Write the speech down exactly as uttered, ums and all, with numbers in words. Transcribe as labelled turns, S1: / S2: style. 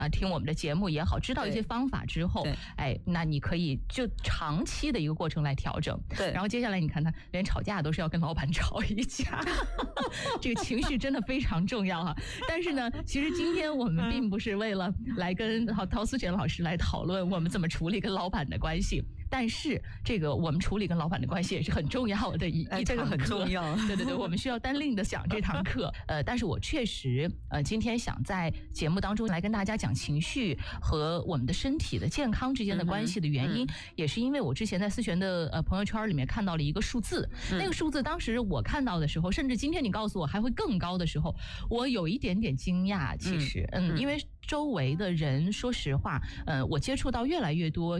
S1: 啊、呃、听我们的节目也好，知道一些方法之后，哎，那你可以就长期的一个过程来调整。
S2: 对，
S1: 然后接下来你看他连吵架都是要跟老板吵一架，这个情绪真的非常重要哈。但是呢，其实今天我们并不是为了来跟陶陶思璇老师来讨论我们怎么处理跟老板的关系。但是这个我们处理跟老板的关系也是很重要的一、
S2: 哎、
S1: 一堂课，
S2: 这个很重要。
S1: 对对对，我们需要单另的讲这堂课。呃，但是我确实呃今天想在节目当中来跟大家讲情绪和我们的身体的健康之间的关系的原因，嗯、也是因为我之前在思璇的呃朋友圈里面看到了一个数字，嗯、那个数字当时我看到的时候，甚至今天你告诉我还会更高的时候，我有一点点惊讶。其实，嗯，嗯因为周围的人，说实话，呃，我接触到越来越多